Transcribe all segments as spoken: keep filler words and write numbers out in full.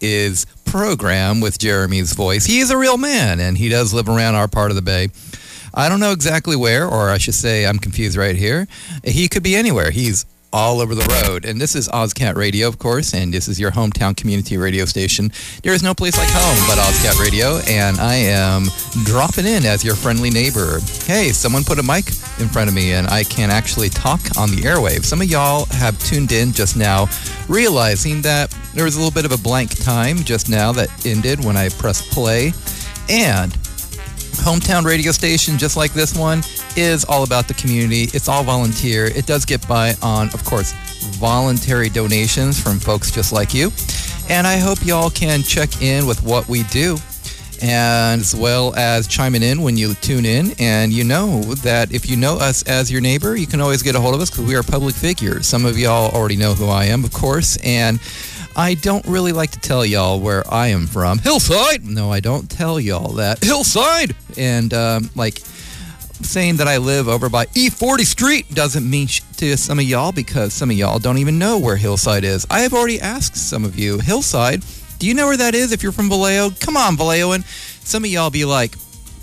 is program with Jeremy's voice. He is a real man, and he does live around our part of the Bay. I don't know exactly where, or I should say I'm confused right here. He could be anywhere. He's all over the road. And this is Ozcat Radio, of course, and this is your hometown community radio station. There is no place like home but Ozcat Radio, and I am dropping in as your friendly neighbor. Hey, someone put a mic in front of me, and I can actually talk on the airwaves. Some of y'all have tuned in just now, realizing that there was a little bit of a blank time just now that ended when I pressed play. And hometown radio station just like this one is all about the community. It's all volunteer. It does get by on, of course, voluntary donations from folks just like you. And I hope y'all can check in with what we do, and as well as chiming in when you tune in. And you know that if you know us as your neighbor, you can always get a hold of us because we are public figures. Some of y'all already know who I am, of course, and I don't really like to tell y'all where I am from. Hillside! No, I don't tell y'all that. Hillside! And, um, like, saying that I live over by E forty Street doesn't mean sh- to some of y'all, because some of y'all don't even know where Hillside is. I have already asked some of you, Hillside, do you know where that is if you're from Vallejo? Come on, Vallejoan. Some of y'all be like,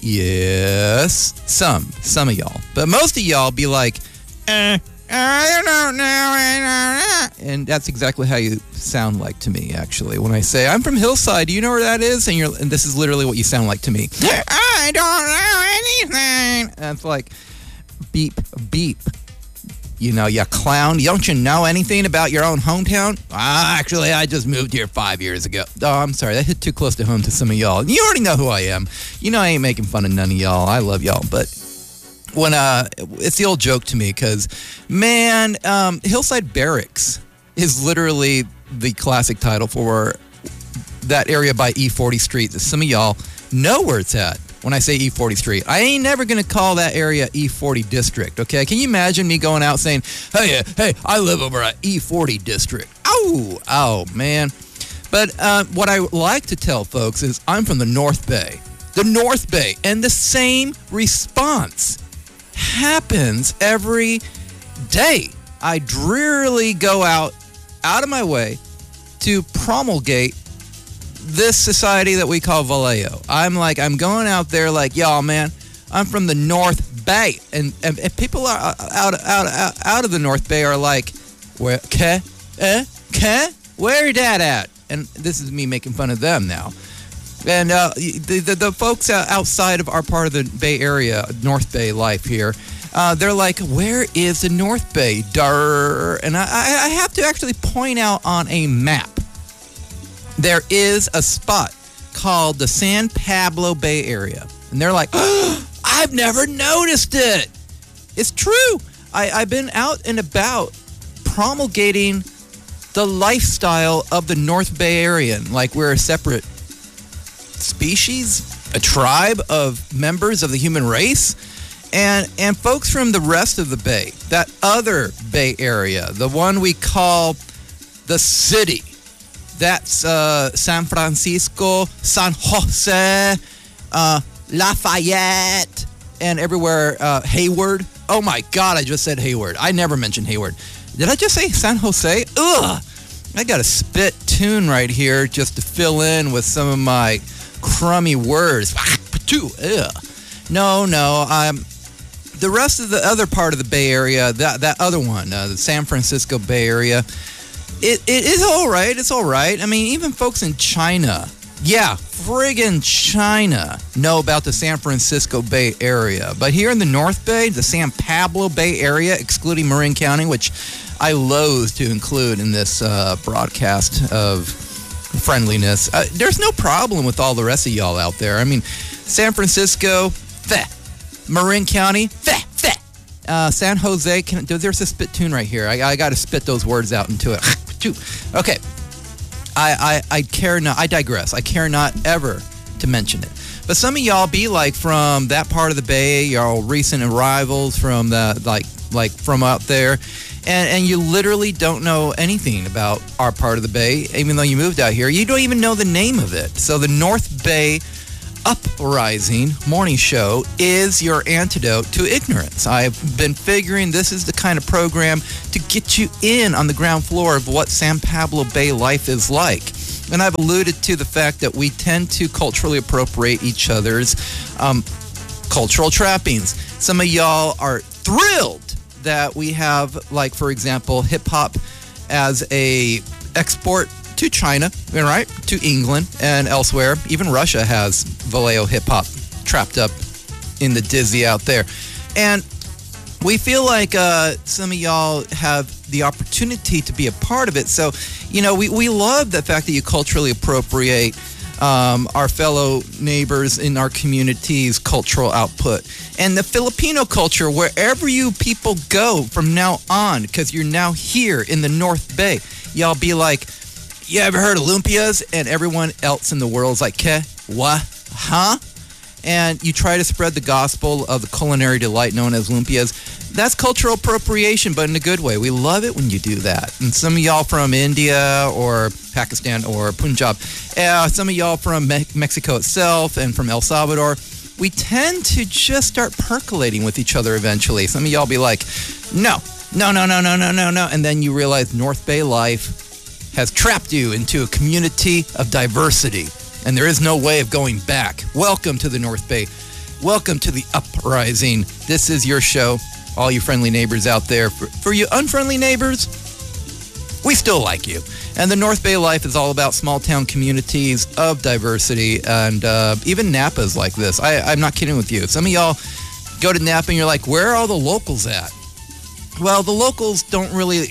yes. Some. Some of y'all. But most of y'all be like, eh. I don't know. And that's exactly how you sound like to me, actually. When I say, I'm from Hillside, do you know where that is? And you're, and this is literally what you sound like to me. I don't know anything. And it's like, beep, beep. You know, you clown. Don't you know anything about your own hometown? Ah, actually, I just moved here five years ago. Oh, I'm sorry. That hit too close to home to some of y'all. You already know who I am. You know I ain't making fun of none of y'all. I love y'all, but when uh, it's the old joke to me, because, man, um, Hillside Barracks is literally the classic title for that area by E forty Street. Some of y'all know where it's at when I say E forty Street. I ain't never going to call that area E forty District, okay? Can you imagine me going out saying, hey, hey, I live over at E forty District. Oh, oh, man. But uh, what I like to tell folks is I'm from the North Bay. The North Bay. And the same response happens every day. I drearily go out out of my way to promulgate this society that we call Vallejo. I'm like, I'm going out there like, y'all, man, I'm from the North Bay. And, and, and people are out, out, out, out of the North Bay are like, where, ke, eh, ke, where that at? And this is me making fun of them now. And uh, the, the the folks outside of our part of the Bay Area, North Bay life here, uh, they're like, where is the North Bay? Durr. And I, I have to actually point out on a map, there is a spot called the San Pablo Bay Area. And they're like, oh, I've never noticed it. It's true. I, I've been out and about promulgating the lifestyle of the North Bay Area. Like we're a separate species, a tribe of members of the human race, and and folks from the rest of the Bay, that other Bay Area, the one we call the city. That's uh, San Francisco, San Jose, uh, Lafayette, and everywhere, uh, Hayward. Oh my God, I just said Hayward. I never mentioned Hayward. Did I just say San Jose? Ugh. I got a spit tune right here just to fill in with some of my crummy words. Ugh. No, no. Um, the rest of the other part of the Bay Area, that that other one, uh, the San Francisco Bay Area, it it is all right. It's all right. I mean, even folks in China, yeah, friggin' China, know about the San Francisco Bay Area. But here in the North Bay, the San Pablo Bay Area, excluding Marin County, which I loathe to include in this uh, broadcast of friendliness. Uh, there's no problem with all the rest of y'all out there. I mean, San Francisco, feh. Marin County, feh, feh. Uh, San Jose, can, there's a spit tune right here. I, I got to spit those words out into it. Okay. I, I, I care not, I digress. I care not ever to mention it. But some of y'all be like from that part of the Bay, y'all recent arrivals from the, like, like from out there. And, and you literally don't know anything about our part of the Bay, even though you moved out here. You don't even know the name of it. So the North Bay Uprising morning show is your antidote to ignorance. I've been figuring this is the kind of program to get you in on the ground floor of what San Pablo Bay life is like. And I've alluded to the fact that we tend to culturally appropriate each other's um, cultural trappings. Some of y'all are thrilled that we have, like, for example, hip-hop as a export to China, right, to England and elsewhere. Even Russia has Vallejo hip-hop trapped up in the dizzy out there. And we feel like uh, some of y'all have the opportunity to be a part of it. So, you know, we, we love the fact that you culturally appropriate um, our fellow neighbors in our community's cultural output. And the Filipino culture, wherever you people go from now on, because you're now here in the North Bay, y'all be like, you ever heard of lumpias? And everyone else in the world's like, ke? What? Huh? And you try to spread the gospel of the culinary delight known as lumpias. That's cultural appropriation, but in a good way. We love it when you do that. And some of y'all from India or Pakistan or Punjab, uh, some of y'all from Me- Mexico itself and from El Salvador, we tend to just start percolating with each other eventually. Some of y'all be like, no, no, no, no, no, no, no, no. And then you realize North Bay life has trapped you into a community of diversity. And there is no way of going back. Welcome to the North Bay. Welcome to the Uprising. This is your show. All you friendly neighbors out there. For, for you unfriendly neighbors, we still like you. And the North Bay life is all about small town communities of diversity. And uh, even Napa's like this. I, I'm not kidding with you. Some of y'all go to Napa and you're like, where are all the locals at? Well, the locals don't really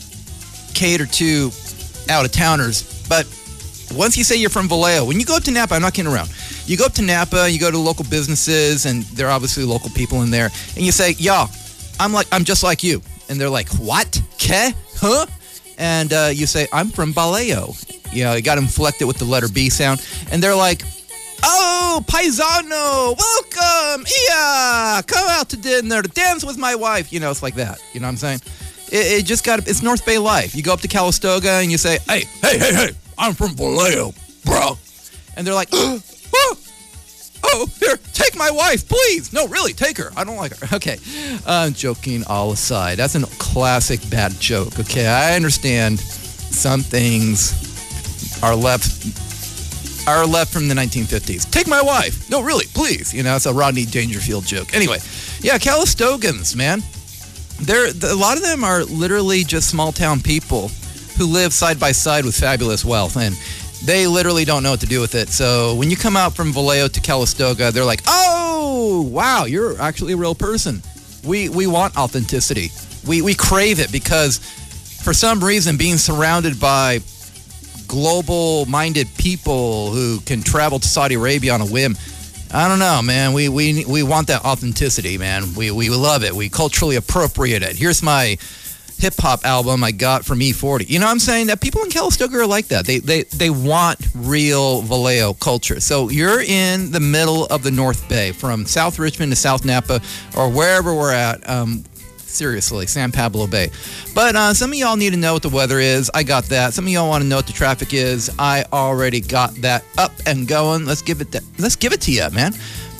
cater to out-of-towners. But once you say you're from Vallejo, when you go up to Napa, I'm not kidding around. You go up to Napa, you go to local businesses, and there are obviously local people in there, and you say, "Y'all, I'm like, I'm just like you," and they're like, "What? Ke? Huh?" And uh, you say, "I'm from Vallejo." You know, you got inflected with the letter B sound, and they're like, "Oh, paisano, welcome, yeah, come out to dinner to dance with my wife." You know, it's like that. You know what I'm saying? It, it just got, it's North Bay life. You go up to Calistoga and you say, "Hey, hey, hey, hey, I'm from Vallejo, bro," and they're like, "Oh, oh, oh, here, take my wife, please." No, really, take her. I don't like her. Okay, uh, joking all aside, that's a classic bad joke. Okay, I understand some things are left are left from the nineteen fifties. Take my wife. No, really, please. You know, it's a Rodney Dangerfield joke. Anyway, yeah, Calistogans, man. They're, a lot of them are literally just small town people who live side by side with fabulous wealth, and they literally don't know what to do with it. So when you come out from Vallejo to Calistoga, they're like, "Oh, wow, you're actually a real person." We we want authenticity. We we crave it because for some reason being surrounded by global-minded people who can travel to Saudi Arabia on a whim, I don't know, man. We we we want that authenticity, man. We we love it. We culturally appropriate it. Here's my hip-hop album I got from E forty. You know what I'm saying? That people in Calistoga are like that. They they they want real Vallejo culture. So you're in the middle of the North Bay, from South Richmond to South Napa, or wherever we're at. Um, seriously, San Pablo Bay. But uh, some of y'all need to know what the weather is. I got that. Some of y'all want to know what the traffic is. I already got that up and going. Let's give it that. Let's give it to you, man.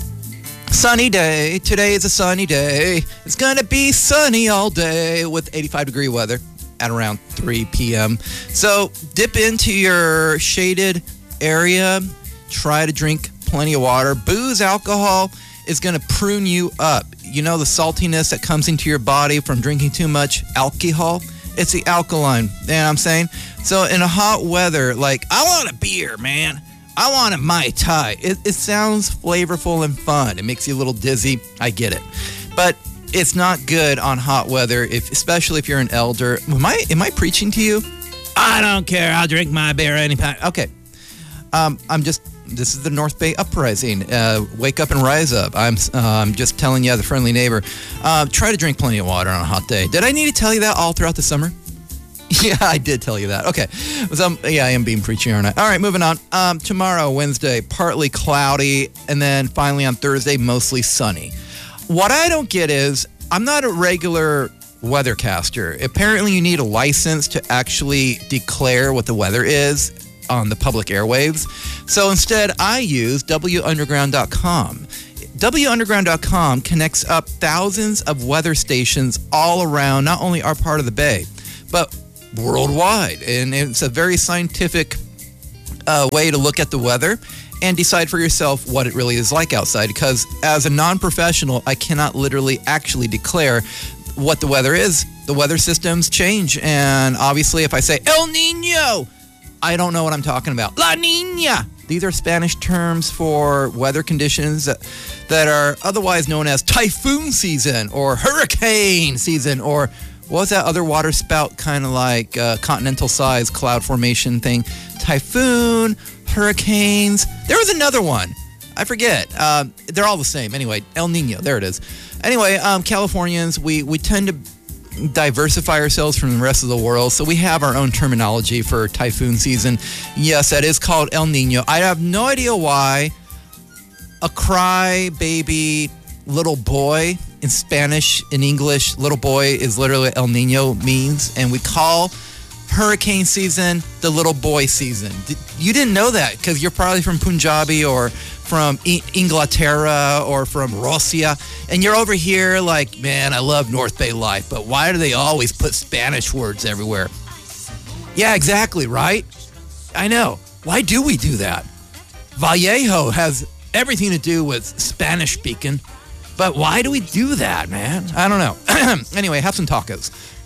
Sunny day. Today is a sunny day. It's going to be sunny all day with eighty-five degree weather at around three p.m. So dip into your shaded area. Try to drink plenty of water. Booze, alcohol is going to prune you up. You know the saltiness that comes into your body from drinking too much alcohol? It's the alkaline. You know what I'm saying? So in a hot weather, like, I want a beer, man. I want a Mai Tai. It, it sounds flavorful and fun. It makes you a little dizzy. I get it. But it's not good on hot weather, if, especially if you're an elder. Am I, am I preaching to you? I don't care. I'll drink my beer anytime. Okay. Um, I'm just, this is the North Bay Uprising. Uh, wake up and rise up. I'm uh, I'm just telling you, the friendly neighbor. Uh, try to drink plenty of water on a hot day. Did I need to tell you that all throughout the summer? Yeah, I did tell you that. Okay. So, um, yeah, I am being preachy, aren't I? All right, moving on. Um, tomorrow, Wednesday, partly cloudy, and then finally on Thursday, mostly sunny. What I don't get is, I'm not a regular weathercaster. Apparently, you need a license to actually declare what the weather is on the public airwaves. So instead, I use W underground dot com. W underground dot com connects up thousands of weather stations all around not only our part of the Bay, but worldwide. And it's a very scientific uh, way to look at the weather and decide for yourself what it really is like outside. Because as a non-professional, I cannot literally actually declare what the weather is. The weather systems change. And obviously, if I say El Nino, I don't know what I'm talking about. La Nina. These are Spanish terms for weather conditions that, that are otherwise known as typhoon season or hurricane season, or what was that other water spout kind of like uh, continental size cloud formation thing? Typhoon, hurricanes. There was another one. I forget. Uh, they're all the same. Anyway, El Nino. There it is. Anyway, um, Californians, we, we tend to diversify ourselves from the rest of the world, so we have our own terminology for typhoon season. Yes, that is called El Nino. I have no idea why a cry-baby little boy in Spanish, in English, little boy is literally El Nino means, and we call hurricane season the little boy season. You didn't know that because you're probably from Punjabi or from Inglaterra or from Russia, and you're over here like, man, I love North Bay life, but why do they always put Spanish words everywhere? Yeah, exactly, right? I know. Why do we do that? Vallejo has everything to do with Spanish speaking, but why do we do that, man? I don't know. Anyway, have some tacos.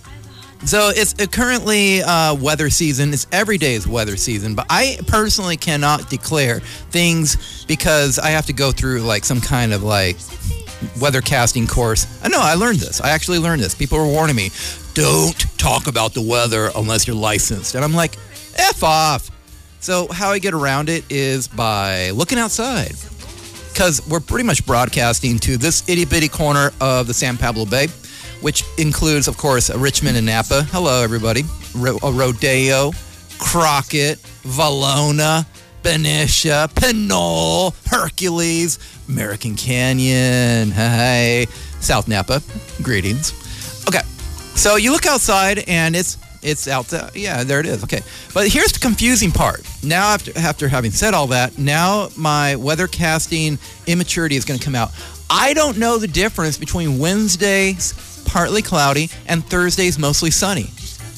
So it's currently uh, weather season. It's every day is weather season. But I personally cannot declare things because I have to go through like some kind of like weather casting course. I know I learned this. I actually learned this. People were warning me, don't talk about the weather unless you're licensed. And I'm like, F off. So how I get around it is by looking outside. Because we're pretty much broadcasting to this itty-bitty corner of the San Pablo Bay, which includes, of course, Richmond and Napa. Hello, everybody. Ro- Rodeo, Crockett, Valona, Benicia, Pinole, Hercules, American Canyon, hey, South Napa. Greetings. Okay, so you look outside and it's it's out there. Yeah, there it is. Okay, but here's the confusing part. Now, after after having said all that, now my weather casting immaturity is going to come out. I don't know the difference between Wednesday's partly cloudy and Thursday's mostly sunny.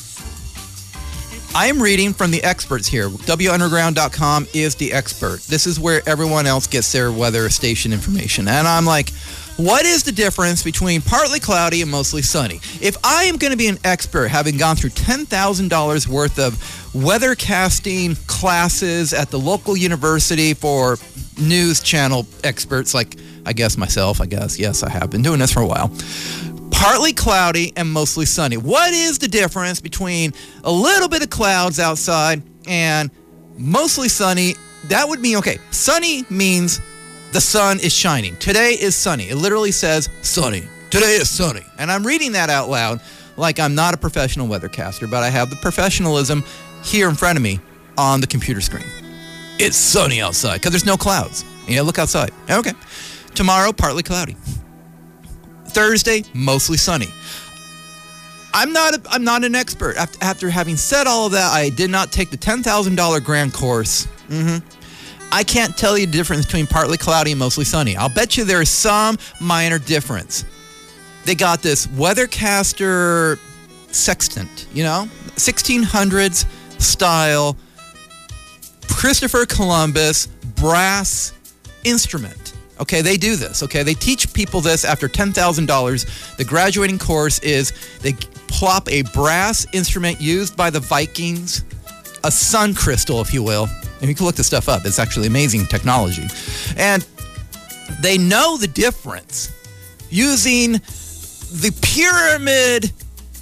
I am reading from the experts here. W underground dot com is the expert. This is where everyone else gets their weather station information. And I'm like, what is the difference between partly cloudy and mostly sunny? If I am going to be an expert, having gone through ten thousand dollars worth of weather casting classes at the local university for news channel experts, like I guess myself, I guess, yes, I have been doing this for a while. Partly cloudy and mostly sunny. What is the difference between a little bit of clouds outside and mostly sunny? That would mean, okay, sunny means the sun is shining. Today is sunny. It literally says sunny. Today is sunny. And I'm reading that out loud like I'm not a professional weathercaster, but I have the professionalism here in front of me on the computer screen. It's sunny outside because there's no clouds. You know, look outside. Okay. Tomorrow, partly cloudy. Thursday, mostly sunny. I'm not a, I'm not an expert. After having said all of that, I did not take the ten thousand dollars grand course. Mm-hmm. I can't tell you the difference between partly cloudy and mostly sunny. I'll bet you there's some minor difference. They got this weathercaster sextant, you know, sixteen hundreds style Christopher Columbus brass instrument. Okay, they do this, okay? They teach people this after ten thousand dollars. The graduating course is they plop a brass instrument used by the Vikings, a sun crystal, if you will. And you can look this stuff up. It's actually amazing technology. And they know the difference using the pyramid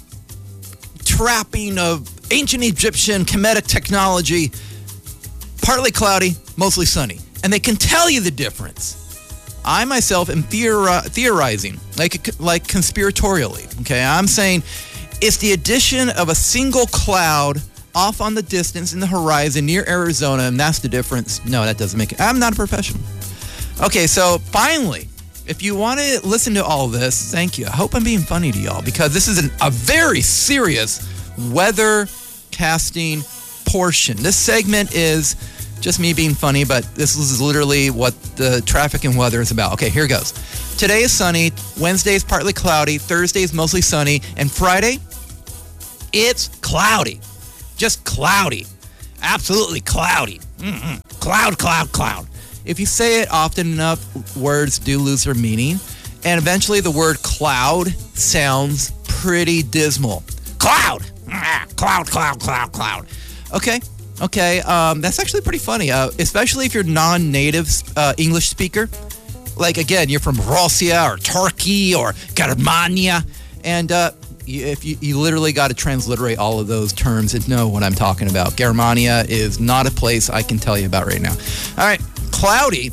trapping of ancient Egyptian Kemetic technology, partly cloudy, mostly sunny. And they can tell you the difference. I myself am theori- theorizing, like like conspiratorially, okay? I'm saying it's the addition of a single cloud off on the distance in the horizon near Arizona, and that's the difference. No, that doesn't make it. I'm not a professional. Okay, so finally, if you want to listen to all this, thank you. I hope I'm being funny to y'all because this is an, a very serious weather casting portion. This segment is just me being funny, but this is literally what the traffic and weather is about. Okay, here it goes. Today is sunny. Wednesday is partly cloudy. Thursday is mostly sunny. And Friday, it's cloudy. Just cloudy. Absolutely cloudy. Mm-mm. Cloud, cloud, cloud. If you say it often enough, words do lose their meaning. And eventually the word cloud sounds pretty dismal. Cloud. Mm, cloud, cloud, cloud, cloud. Okay. Okay. Um, that's actually pretty funny, uh, especially if you're non-native uh, English speaker. Like, again, you're from Russia or Turkey or Germania. And uh, you, if you, you literally got to transliterate all of those terms and know what I'm talking about. Germania is not a place I can tell you about right now. All right. Cloudy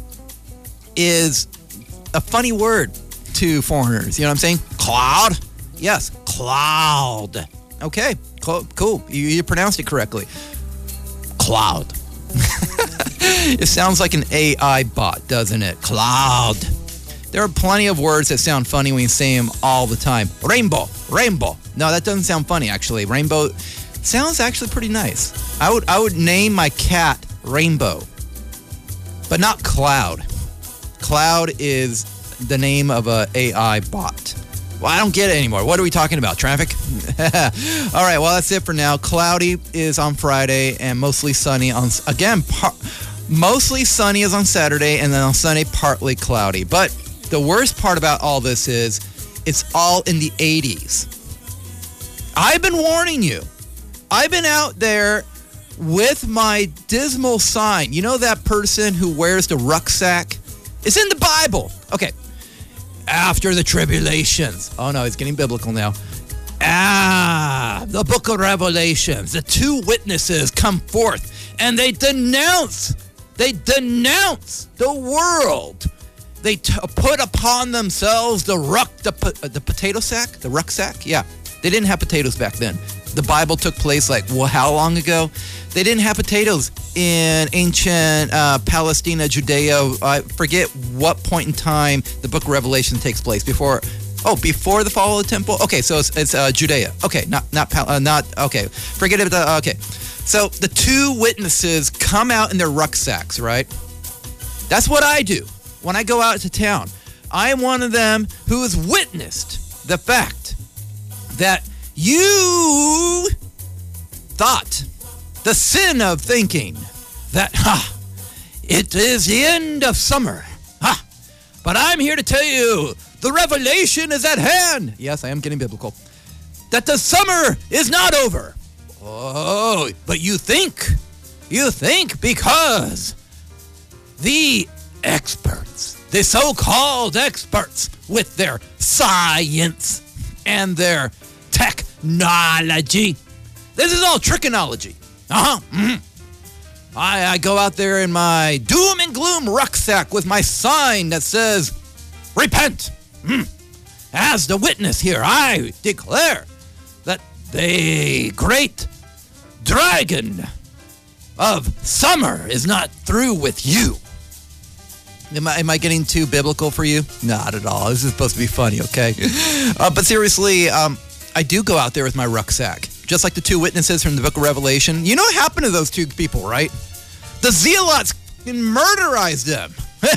is a funny word to foreigners. You know what I'm saying? Cloud? Yes, cloud. Okay, cool. cool. You, you pronounced it correctly. Cloud. It sounds like an A I bot, doesn't it? Cloud. There are plenty of words that sound funny when you say them all the time. Rainbow. Rainbow. No, that doesn't sound funny, actually. Rainbow sounds actually pretty nice. I would I would name my cat Rainbow, but not Cloud. Cloud is the name of a AI bot. Well, I don't get it anymore. What are we talking about? Traffic? All right, well, that's it for now. Cloudy is on Friday and mostly sunny on, again, par- mostly sunny is on Saturday, and then on Sunday, partly cloudy. But the worst part about all this is it's all in the eighties. I've been warning you. I've been out there with my dismal sign. You know that person who wears the rucksack? It's in the Bible. Okay. After the tribulations. Oh, no, it's getting biblical now. Ah, the book of Revelations. The two witnesses come forth and they denounce. They denounce the world. They t- put upon themselves the ruck, the, po- the potato sack, the rucksack. Yeah, they didn't have potatoes back then. The Bible took place like, well, how long ago? They didn't have potatoes in ancient uh, Palestina, Judea. I forget what point in time the book of Revelation takes place. Before, oh, before the fall of the temple? Okay, so it's, it's uh, Judea. Okay, not, not, uh, not, okay. Forget it. Uh, okay. So the two witnesses come out in their rucksacks, right? That's what I do when I go out to town. I am one of them who has witnessed the fact that you thought the sin of thinking that, ha, it is the end of summer. Ha, but I'm here to tell you the revelation is at hand. Yes, I am getting biblical. That the summer is not over. Oh, but you think, you think because the experts, the so-called experts with their science and their technology. This is all trickology. Uh-huh. Mm-hmm. I, I go out there in my doom and gloom rucksack with my sign that says, repent. Mm. As the witness here, I declare that the great dragon of summer is not through with you. Am I, am I getting too biblical for you? Not at all. This is supposed to be funny, okay? uh, but seriously, um, I do go out there with my rucksack, just like the two witnesses from the book of Revelation. You know what happened to those two people, right? The zealots murderized them.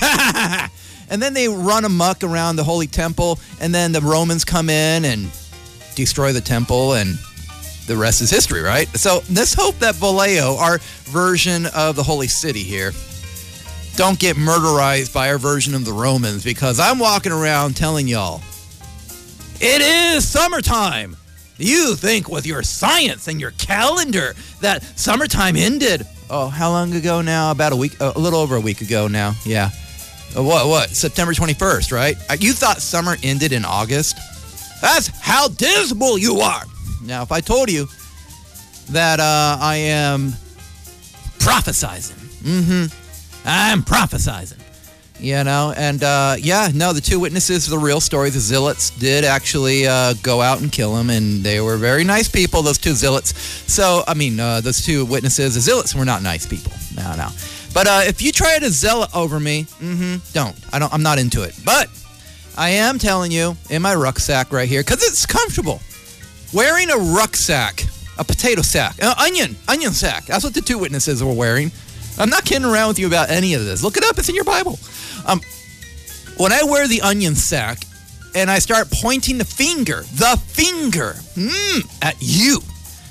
And then they run amok around the holy temple, and then the Romans come in and destroy the temple, and the rest is history, right? So let's hope that Vallejo, our version of the holy city here, don't get murderized by our version of the Romans, because I'm walking around telling y'all, it is summertime. You think with your science and your calendar that summertime ended. Oh, how long ago now? About a week, a little over a week ago now. Yeah. Uh, what, what? September twenty-first, right? You thought summer ended in August? That's how dismal you are. Now, if I told you that uh, I am prophesizing, mm-hmm, I'm prophesizing, you know, and uh, yeah, no, the two witnesses are the real story. The zealots did actually uh, go out and kill him, and they were very nice people, those two zealots. So, I mean, uh, those two witnesses, the zealots were not nice people. No, no. But uh, if you try to zealot over me, mm-hmm, don't. I don't. I'm not into it. But I am telling you in my rucksack right here, because it's comfortable. Wearing a rucksack, a potato sack, an onion, onion sack. That's what the two witnesses were wearing. I'm not kidding around with you about any of this. Look it up. It's in your Bible. Um, when I wear the onion sack and I start pointing the finger, the finger, mm, at you,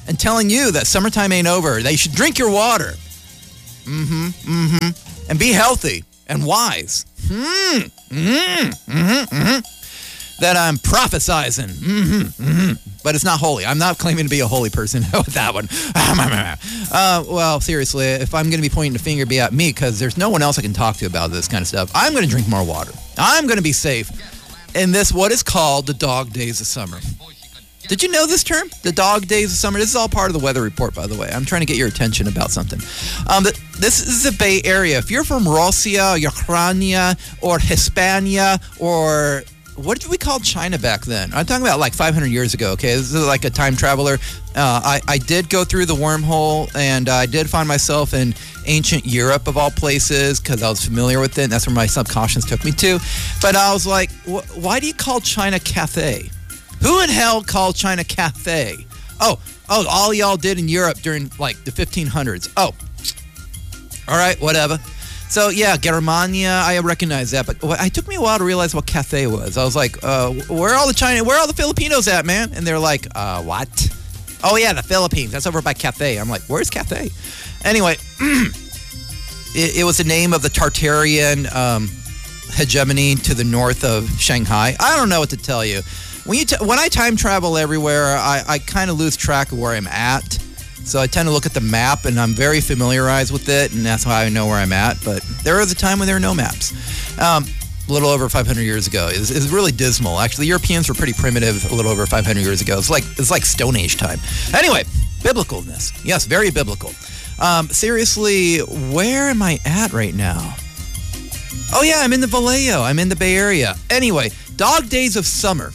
and telling you that summertime ain't over, that you should drink your water. Mm-hmm, mm-hmm. And be healthy and wise. Hmm, mm-hmm, mm-hmm, mm-hmm. That I'm prophesizing. Mm-hmm, mm-hmm. But it's not holy. I'm not claiming to be a holy person with that one. Uh, well, seriously, if I'm going to be pointing the finger, be at me, because there's no one else I can talk to about this kind of stuff. I'm going to drink more water. I'm going to be safe in this, what is called the dog days of summer. Did you know this term? The dog days of summer? This is all part of the weather report, by the way. I'm trying to get your attention about something. Um, the, this is the Bay Area. If you're from Russia, Ukraine, or Hispania, or what did we call China back then? I'm talking about like five hundred years ago, okay? This is like a time traveler. Uh, I, I did go through the wormhole, and I did find myself in ancient Europe, of all places, because I was familiar with it, and that's where my subconscious took me to. But I was like, wh- why do you call China Cathay? Who in hell called China Cathay? Oh, oh, all y'all did in Europe during, like, the fifteen hundreds. Oh, all right, whatever. So, yeah, Germania, I recognize that, but it took me a while to realize what Cathay was. I was like, uh, where are all the China, where are all the Filipinos at, man? And they're like, uh, what? Oh, yeah, the Philippines. That's over by Cathay. I'm like, where's Cathay? Anyway, it, it was the name of the Tartarian um, hegemony to the north of Shanghai. I don't know what to tell you. When you t- when I time travel everywhere, I, I kind of lose track of where I'm at. So I tend to look at the map, and I'm very familiarized with it, and that's how I know where I'm at. But there was a time when there were no maps. Um, a little over five hundred years ago. It was, it was really dismal. Actually, the Europeans were pretty primitive a little over five hundred years ago. It's like it's like Stone Age time. Anyway, biblicalness. Yes, very biblical. Um, seriously, where am I at right now? Oh, yeah, I'm in the Vallejo. I'm in the Bay Area. Anyway, dog days of summer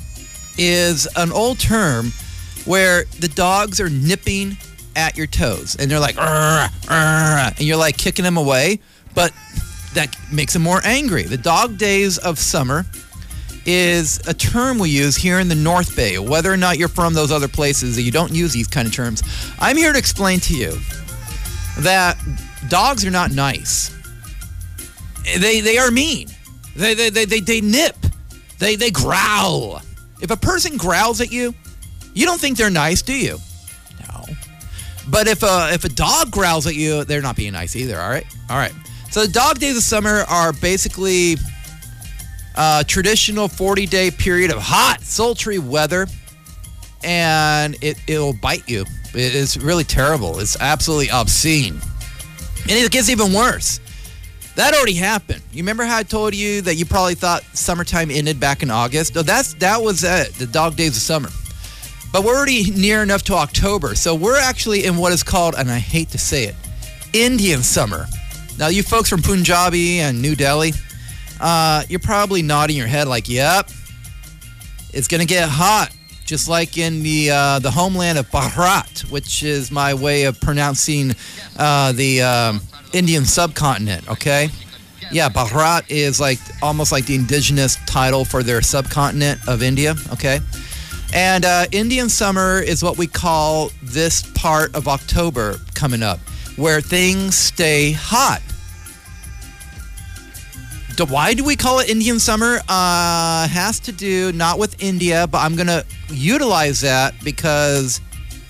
is an old term where the dogs are nipping at your toes, and they're like, "Arr, arr," and you're like kicking them away, but that makes them more angry. The dog days of summer is a term we use here in the North Bay. Whether or not you're from those other places, you don't use these kind of terms. I'm here to explain to you that dogs are not nice. They they are mean. They they they they, they nip. They they growl. If a person growls at you, you don't think they're nice, do you? No. But if a if a dog growls at you, they're not being nice either. All right, all right. So the dog days of summer are basically a traditional forty-day period of hot, sultry weather, and it it'll bite you. It's really terrible. It's absolutely obscene, and it gets even worse. That already happened. You remember how I told you that you probably thought summertime ended back in August? No, that's that was it, the dog days of summer. But we're already near enough to October, so we're actually in what is called, and I hate to say it, Indian summer. Now, you folks from Punjabi and New Delhi, uh, you're probably nodding your head like, yep, it's going to get hot, just like in the uh, the homeland of Bharat, which is my way of pronouncing uh, the um, Indian subcontinent, okay? Yeah, Bharat is like almost like the indigenous title for their subcontinent of India, okay? And uh, Indian summer is what we call this part of October coming up, where things stay hot. So why do we call it Indian summer? Uh, has to do not with India, but I'm going to utilize that because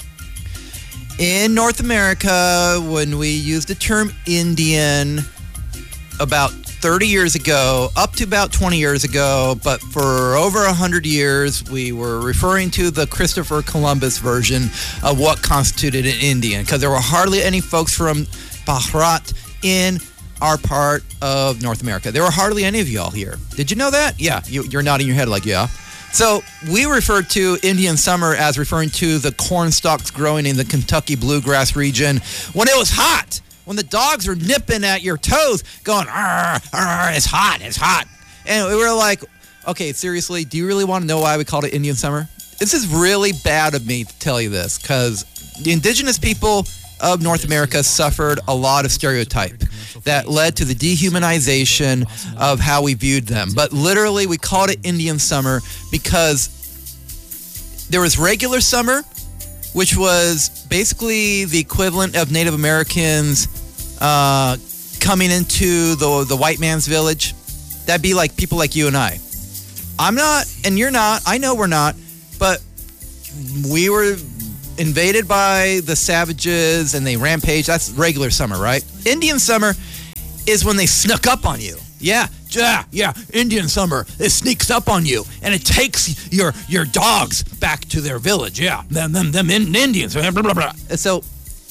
in North America, when we used the term Indian about thirty years ago, up to about twenty years ago, but for over one hundred years, we were referring to the Christopher Columbus version of what constituted an Indian, because there were hardly any folks from Bharat in our part of North America. There were hardly any of y'all here. Did you know that? Yeah, you, you're nodding your head like, yeah. So we refer to Indian summer as referring to the corn stalks growing in the Kentucky bluegrass region when it was hot. When the dogs are nipping at your toes, going, arr, arr, it's hot, it's hot. And we were like, okay, seriously, do you really want to know why we called it Indian summer? This is really bad of me to tell you this, because the indigenous people of North America suffered a lot of stereotype that led to the dehumanization of how we viewed them. But literally, we called it Indian summer because there was regular summer, which was basically the equivalent of Native Americans uh, coming into the the white man's village. That'd be like people like you and I. I'm not, and you're not. I know we're not, but we were invaded by the savages and they rampage. That's regular summer, right? Indian summer is when they snuck up on you. Yeah, yeah, yeah. Indian summer, it sneaks up on you and it takes your your dogs back to their village. Yeah, them them them Indians. Blah, blah, blah. So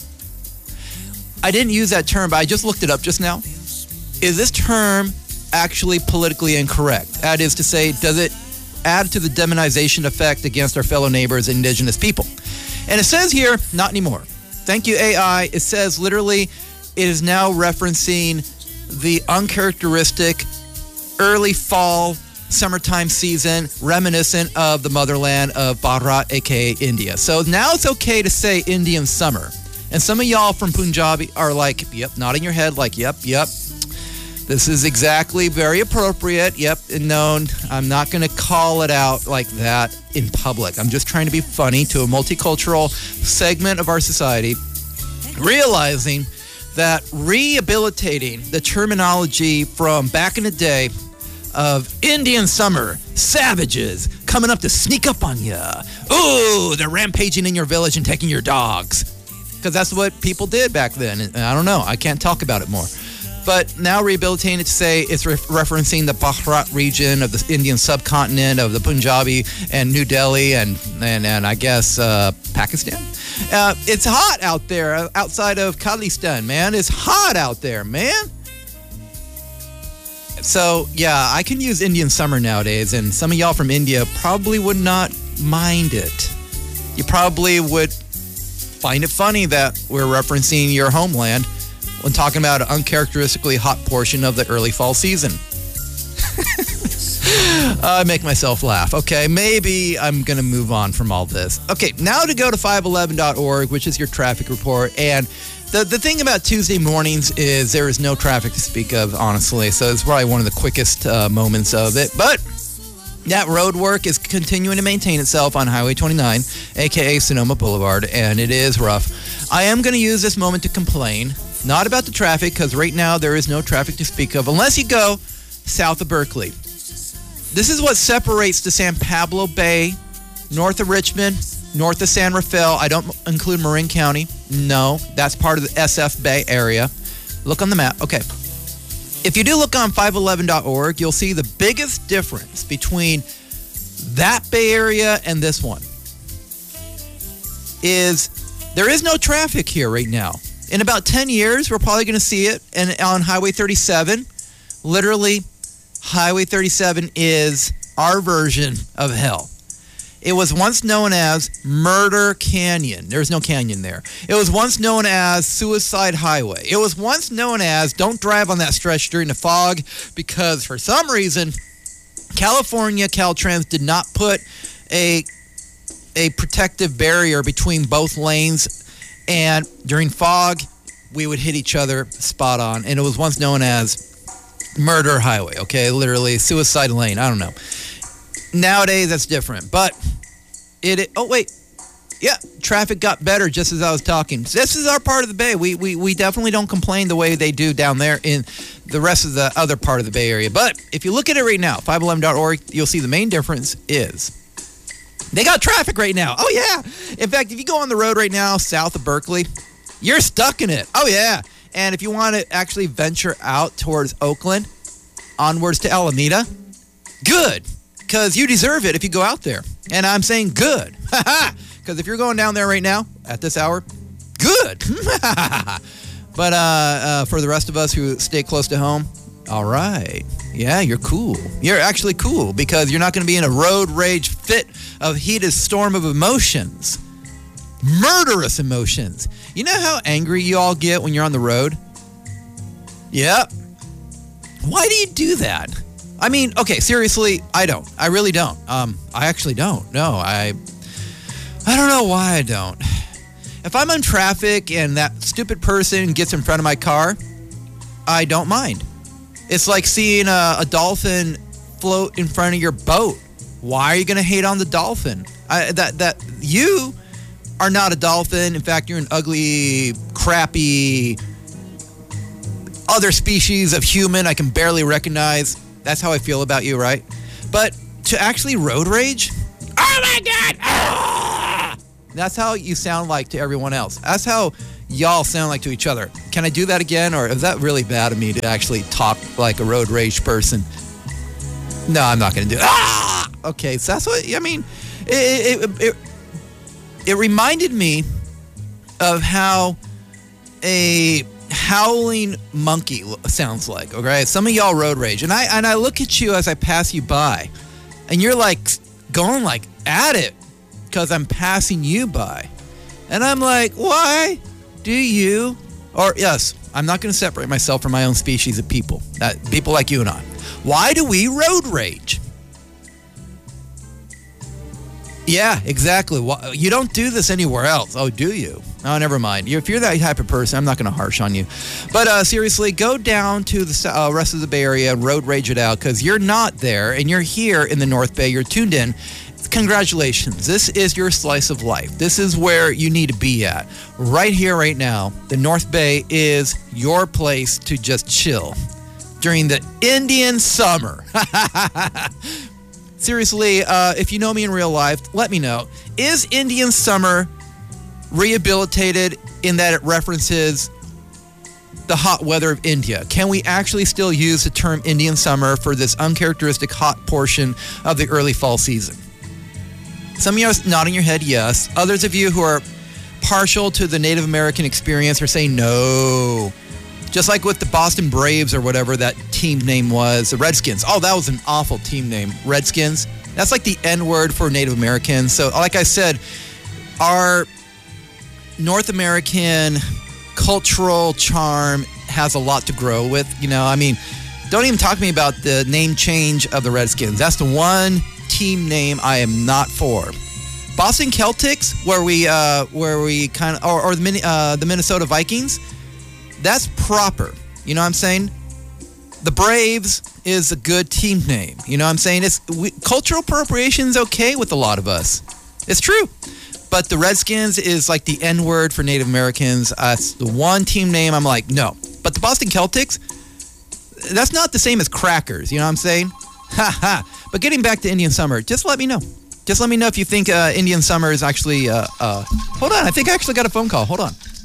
I didn't use that term, but I just looked it up just now. Is this term actually politically incorrect? That is to say, does it add to the demonization effect against our fellow neighbors, indigenous people? And it says here, not anymore. Thank you, A I. It says literally, it is now referencing the uncharacteristic early fall, summertime season, reminiscent of the motherland of Bharat, aka India. So now it's okay to say Indian summer. And some of y'all from Punjabi are like, yep, nodding your head like, yep, yep. This is exactly very appropriate. Yep, and known. I'm not going to call it out like that in public. I'm just trying to be funny to a multicultural segment of our society, realizing that rehabilitating the terminology from back in the day of Indian summer, savages coming up to sneak up on you. Ooh, they're rampaging in your village and taking your dogs. Because that's what people did back then. And I don't know. I can't talk about it more. But now rehabilitating it to say it's re- referencing the Bharat region of the Indian subcontinent, of the Punjabi and New Delhi and, and, and I guess uh, Pakistan. Uh, it's hot out there outside of Khalistan, man. It's hot out there, man. So, yeah, I can use Indian summer nowadays, and some of y'all from India probably would not mind it. You probably would find it funny that we're referencing your homeland when talking about an uncharacteristically hot portion of the early fall season. I make myself laugh. Okay, maybe I'm going to move on from all this. Okay, now to go to five eleven dot org, which is your traffic report. And the, the thing about Tuesday mornings is there is no traffic to speak of, honestly. So it's probably one of the quickest uh, moments of it. But that road work is continuing to maintain itself on Highway twenty-nine, a k a. Sonoma Boulevard, and it is rough. I am going to use this moment to complain, not about the traffic, because right now there is no traffic to speak of, unless you go south of Berkeley. This is what separates the San Pablo Bay, north of Richmond, north of San Rafael. I don't include Marin County. No, that's part of the S F Bay area. Look on the map. Okay. If you do look on five eleven dot org, you'll see the biggest difference between that Bay Area and this one is there is no traffic here right now. In about ten years, we're probably going to see it. And on Highway thirty-seven, literally, Highway thirty-seven is our version of hell. It was once known as Murder Canyon. There's no canyon there. It was once known as Suicide Highway. It was once known as don't drive on that stretch during the fog because for some reason, California Caltrans did not put a, a protective barrier between both lanes. And during fog, we would hit each other spot on. And it was once known as Murder Highway, okay? Literally, Suicide Lane. I don't know. Nowadays, that's different. But it, it... Oh, wait. Yeah, traffic got better just as I was talking. This is our part of the Bay. We, we, we definitely don't complain the way they do down there in the rest of the other part of the Bay Area. But if you look at it right now, five eleven dot org, you'll see the main difference is they got traffic right now. Oh, yeah. In fact, if you go on the road right now south of Berkeley, you're stuck in it. Oh, yeah. And if you want to actually venture out towards Oakland, onwards to Alameda, good. Because you deserve it if you go out there. And I'm saying good. Because if you're going down there right now, at this hour, good. But uh, uh, for the rest of us who stay close to home, all right. Yeah, you're cool. You're actually cool because you're not going to be in a road rage fit of heated storm of emotions. Murderous emotions. You know how angry you all get when you're on the road? Yep. Why do you do that? I mean, okay, seriously, I don't. I really don't. Um, I actually don't. No, I I don't know why I don't. If I'm in traffic and that stupid person gets in front of my car, I don't mind. It's like seeing a, a dolphin float in front of your boat. Why are you going to hate on the dolphin? I, that that you are not a dolphin. In fact, you're an ugly, crappy other species of human I can barely recognize. That's how I feel about you, right? But to actually road rage, oh my God! Ah! That's how you sound like to everyone else. That's how y'all sound like to each other. Can I do that again, or is that really bad of me to actually talk like a road rage person? No, I'm not going to do it. Ah! Okay, so that's what, I mean, it, it, it, it reminded me of how a howling monkey sounds like, okay? Some of y'all road rage. And I, and I look at you as I pass you by, and you're like going like at it because I'm passing you by. And I'm like, why do you, or yes, I'm not going to separate myself from my own species of people, that people like you and I. Why do we road rage? Yeah, exactly. You don't do this anywhere else. Oh, do you? Oh, never mind. If you're that type of person, I'm not going to harsh on you. But uh, seriously, go down to the uh, rest of the Bay Area and road rage it out, because you're not there and you're here in the North Bay. You're tuned in. Congratulations. This is your slice of life. This is where you need to be at. Right here, right now, the North Bay is your place to just chill during the Indian summer. Seriously, uh, if you know me in real life, let me know. Is Indian summer rehabilitated in that it references the hot weather of India? Can we actually still use the term Indian summer for this uncharacteristic hot portion of the early fall season? Some of you are nodding your head yes. Others of you who are partial to the Native American experience are saying no. Just like with the Boston Braves or whatever that team name was, the Redskins. Oh, that was an awful team name, Redskins. That's like the N-word for Native Americans. So like I said, our North American cultural charm has a lot to grow with. You know, I mean, don't even talk to me about the name change of the Redskins. That's the one team name I am not for. Boston Celtics, where we uh, where we kind of, or, or the, Min- uh, the Minnesota Vikings, that's proper. You know what I'm saying? The Braves is a good team name. You know what I'm saying? It's we, cultural appropriation is okay with a lot of us. It's true. But the Redskins is like the N-word for Native Americans. Uh, it's the one team name I'm like, no. But the Boston Celtics, that's not the same as Crackers. You know what I'm saying? Ha ha. But getting back to Indian Summer, just let me know. Just let me know if you think uh, Indian Summer is actually... Uh, uh, hold on. I think I actually got a phone call. Hold on.